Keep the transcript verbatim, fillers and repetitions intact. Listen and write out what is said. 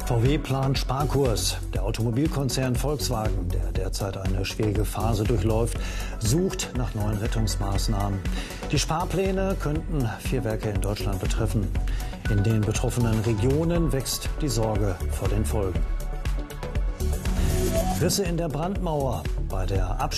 V W plant Sparkurs. Der Automobilkonzern Volkswagen, der derzeit eine schwierige Phase durchläuft, sucht nach neuen Rettungsmaßnahmen. Die Sparpläne könnten vier Werke in Deutschland betreffen. In den betroffenen Regionen wächst die Sorge vor den Folgen. Risse in der Brandmauer. Bei der Absch